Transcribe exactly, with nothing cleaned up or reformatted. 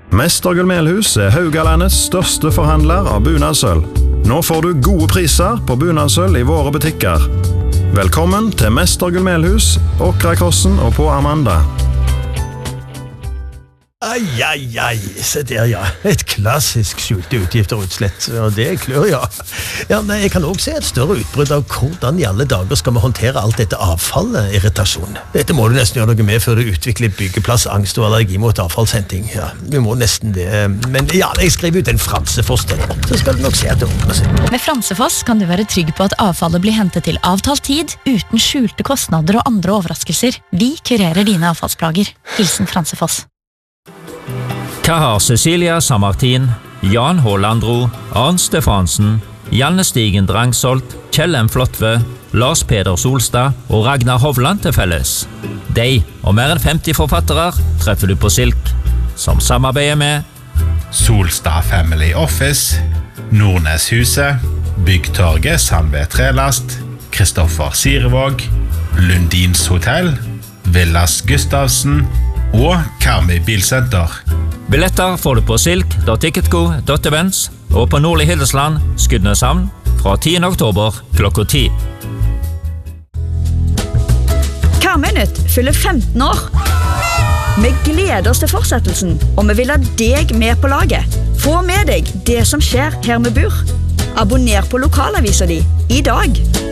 Mester Gullmelhus er Haugalandets største forhandler av bunadsøl. Nå får du gode priser på bunadsøl i våre butikker. Velkommen til Mester Gullmelhus, Åkrakossen og på Amanda. Ai, ai, ai, se der, ja. Et klassisk skjulte utgifter og utslett, og det klør, ja. Ja, men jeg kan også se et større utbrudd av hvordan i alle dager skal vi håndtere alt dette avfallet, irritasjon. Dette må du nesten gjøre noe med før du utvikler byggeplass, angst og allergi mot avfallshenting. Ja, vi må nesten det. Men ja, jeg skriver ut en Fransefoss til, så skal du nok se at det ordner seg. Med Fransefoss kan du være trygg på at avfallet blir hentet til avtalt tid, uten skjulte kostnader og andre overraskelser. Vi kurerer dine avfallsplager. Hilsen Fransefoss. Hva har Cecilia Samartin, Jan Hålandro, Arn Stefansen, Janne Stigen Drangsholt, Kjell M. Flotve, Lars Peder Solstad og Ragnar Hovland til felles? De og mer enn femti forfattere treffer du på Silk, som samarbeider med Solstad Family Office, Nordneshuset, Byggtorget Sandved Trelast, Kristoffer Sirevåg, Lundins Hotel, Villas Gustavsen og Karmi Bilsenter. Billetter får du på silk punktum ticketco punktum events og på Nordlig Hildesland, Skudeneshavn, fra tiende oktober klokka ti. Karmøynytt fyller femten år. Vi gleder oss til fortsettelsen, og vi vil ha deg med på laget. Få med deg det som skjer her vi bor. Abonner på lokalavisa di i dag.